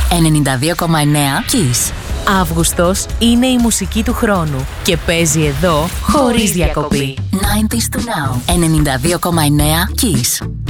92,9 Kiss. Αύγουστος είναι η μουσική του χρόνου και παίζει εδώ χωρίς διακοπή. 90s to now. 92,9 Kiss.